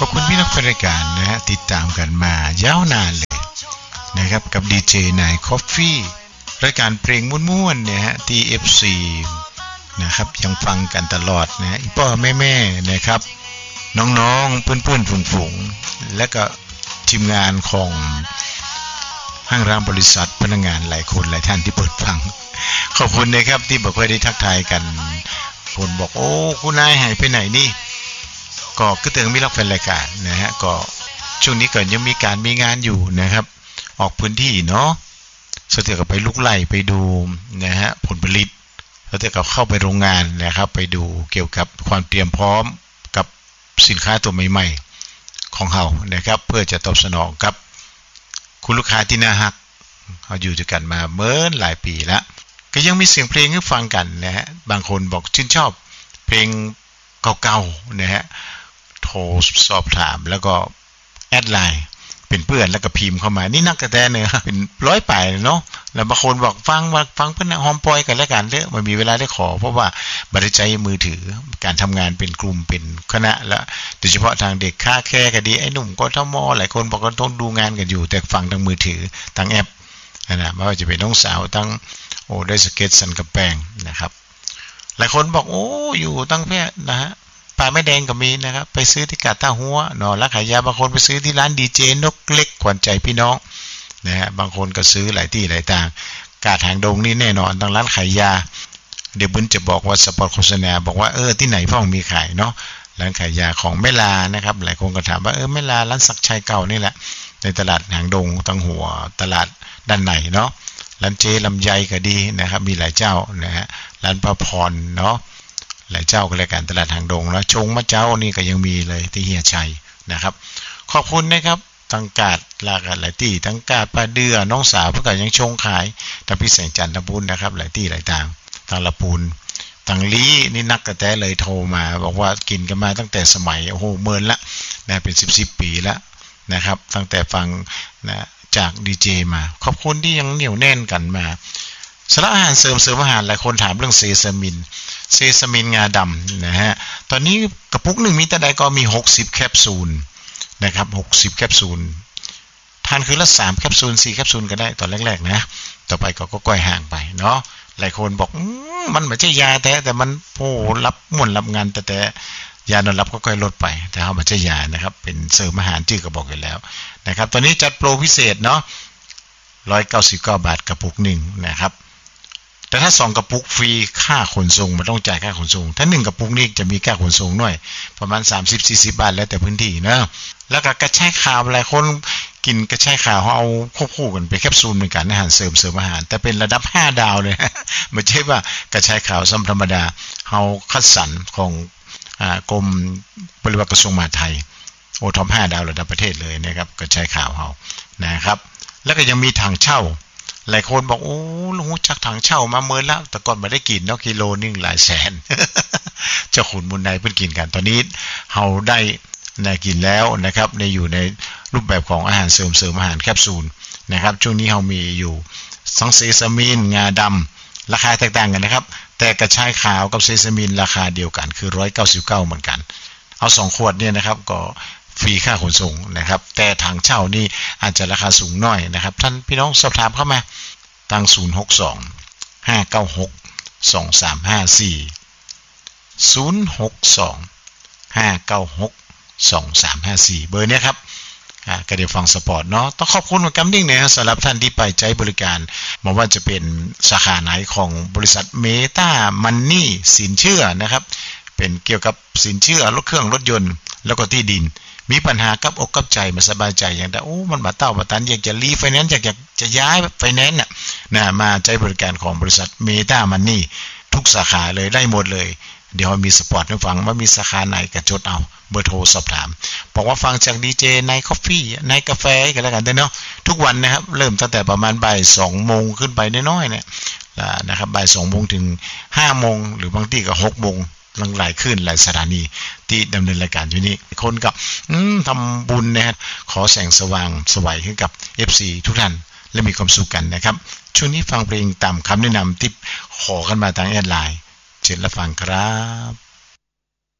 อบคุณพี่นักรายการนะฮะติดตามกันมายาวนานเลยนะครับกับดีเจนายคอฟฟี่รายการเพลงม่วนๆเนี่ยฮะที่ FC นะครับยังฟังกันตลอดนะพ่อแม่ๆนะครับน้องๆเพื่อนๆฝูงๆและก็ทีมงานของห้างร้านบริษัทพนักงานหลายคนหลายท่านที่เปิดฟังขอบคุณนะครับที่บอกว่าได้ทักทายกันคนบอกโอ้คุณนายหายไปไหนนี่ก็คือถึงมีรับแฟนรายการนะฮะก็ช่วงนี้ก็ยังมีการมีงานอยู่นะครับออกพื้นที่เนาะสุดท้ายก็ไปลุกไล่ไปดูนะฮะผลผลิตแล้วแต่ก็เข้าไปโรงงานนะครับไปดูเกี่ยวกับความเตรียมพร้อมกับสินค้าตัวใหม่ๆของเรานะครับเพื่อจะตอบสนองกับคุณลูกค้าที่น่าฮักเขาอยู่ด้วยกันมาเมื่อหลายปีแล้วก็ยังมีเสียงเพลงให้ฟังกันนะฮะบางคนบอกชื่นชอบเพลงเก่าๆนะฮะโทรสอบถามแล้วก็แอดไลน์เป็นเพื่อนแล้วก็พิมพ์เข้ามานี่นักกระแตเนี่ยเป็นร้อยป่ายเนาะแล้วบางคนบอกฟังเพื่อนหอมปอยกันแล้วกันเด้อมันมีเวลาได้ขอเพราะว่าบัตรใจมือถือการทำงานเป็นกลุ่มเป็นคณะและโดยเฉพาะทางเด็กค่าแค่ก็ดีไอ้หนุ่มก็ทมหลายคนบอกว่าต้องดูงานกันอยู่แต่ฟังทางมือถือทางแอปนะไม่ว่าจะเป็นน้องสาวตั้งโอ้ได้สเก็ตสันกระแปงนะครับหลายคนบอกโอ้อยู่ตั้งแพร่นะฮะป่าแม่แดงก็มีนะครับไปซื้อที่กาดท่าหัวหนอร้านขายยาบางคนไปซื้อที่ร้านดีเจนกเล็กขวัญใจพี่น้องนะฮะบางคนก็ซื้อหลายที่หลายต่างกาดหางดงนี่แน่นอนทางร้านขายยาเดี๋ยวบุญจะบอกว่าสปอตโฆษณาบอกว่าที่ไหนพ่อมีขายเนาะร้านขายยาของแม่ลานะครับหลายคนก็ถามว่าแม่ลาร้านศักชัยเก่านี่แหละในตลาดหางดงตั้งหัวตลาดด้านในเนาะร้านเจลำไยก็ดีนะครับมีหลายเจ้านะฮะร้านพระพรเนาะหลายเจ้าก็รายการตลาดหางดงแล้วชงมะเจ้านี่ก็ยังมีเลยที่เฮียชัยนะครับขอบคุณนะครับตั้งกาดลากันหลายที่ตั้งกาดปลาเดือน้องสาวเพื่อก็ยังชงขายทั้งพี่แสงจันทบุญนะครับหลายที่หลายต่างทางละปูนทางลี้นี่นักกระแตเลยโทรมาบอกว่ากินกันมาตั้งแต่สมัยโอ้โหเมินละนะเป็น10ปีแล้วนะครับตั้งแต่ฟังนะจากดีเจมาขอบคุณที่ยังเหนียวแน่นกันมาสารอาหารเสริมอาหารหลายคนถามเรื่องเซซามินงาดำนะฮะตอนนี้กระปุกหนึ่งมีแต่ใดก็มี60แคปซูลนะครับ60แคปซูลทานคือละ3แคปซูล4แคปซูลก็ได้ตอนแรกๆนะต่อไปก็ก้อยห่างไปเนาะหลายคนบอกมันไม่ใช่ยาแต่มันโอ้รับม่วนรับงานแต่ยานอนรับก็ค่อยลดไปแต่เอามาใช้ยานะครับเป็นเสริมอาหารชื่อก็บอกกันแล้วนะครับตอนนี้จัดโปรพิเศษเนาะ199 บาทกระปุกหนึ่งนะครับแต่ถ้า2กระปุกฟรีค่าขนส่งมันต้องจ่ายค่าขนส่งถ้า1กระปุกนี่จะมีค่าขนส่งหน่อยประมาณ30-40 บาทแล้วแต่พื้นที่นะแล้วก็กระชายขาวหลายคนกินกระชายขาวเขาเอาควบคู่กันไปแคปซูลเหมือนกันอาหารเสริมอาหารแต่เป็นระดับ5ดาวเลยไม่ใช่ว่ากระชายขาวธรรมดาเฮาคัดสรรของกรมปฏิบัติกระทรวงมหาดไทยโอท็อป5ดาวระดับประเทศเลยนะครับกระชายขาวเฮานะครับแล้วก็ยังมีถังเช่าหลายคนบอกโอ้ลุงจักถังเช่ามาเมินแล้วแต่ก่อนไม่ได้กินเนาะกิโลนึงหลายแสน เจ้าขุนมูลนายเพิ่งกินกันตอนนี้เฮาได้กินแล้วนะครับในอยู่ในรูปแบบของอาหารเสริมอาหารแคปซูลนะครับช่วงนี้เฮามีอยู่ทั้งเซซามินงาดำราคาแตกต่างกันนะครับแต่กระชายขาวกับเซซามินราคาเดียวกันคือ199เหมือนกันเอา2ขวดเนี่ยนะครับก็ฟรีค่าขนส่งนะครับแต่ถังเช่านี่อาจจะราคาสูงหน่อยนะครับท่านพี่น้องสอบถามเข้ามาทาง062-596-2354 เบอร์นี้ครับก็เดี๋ยวฟังสปอร์ตเนาะต้องขอบคุณเหมือนกันดิ่งนะสำหรับท่านที่ไปใช้บริการไม่ว่าจะเป็นสาขาไหนของบริษัทเมตามันนี่สินเชื่อนะครับเป็นเกี่ยวกับสินเชื่อรถเครื่องรถยนต์แล้วก็ที่ดินมีปัญหากับอกกับใจมาสบายใจอย่างแต่มันบาเต้าบาตันอยากจะรีไฟแนนซ์อยากจะย้ายไฟแนนซ์นะมาใช้บริการของบริษัทเมตามันนี่ทุกสาขาเลยได้หมดเลยเดี๋ยวมีสปอร์ตให้ฟังว่ามีสาขาไหนก็จดเอาเบอร์โทรสอบถามบอกว่าฟังจากดีเจในคอฟฟี่ในกาแฟกันแล้วกันเนาะทุกวันนะครับเริ่มตั้งแต่ประมาณบ่าย 2 โมงขึ้นไปน้อยๆเนี่ยนะครับบ่าย 2 โมงถึง 5 โมงหรือบางที่ก็ 6 โมงหลายขึ้นหลายสถานีที่ดำเนินรายการอยู่นี้คนกับทำบุญนะขอแสงสว่างสวัยให้กับ FC ทุกท่านและมีความสุขกันนะครับช่วงนี้ฟังเพลงตามคำแนะนำที่ขอกันมาทางแอดไลน์เชิญรับฟังครับ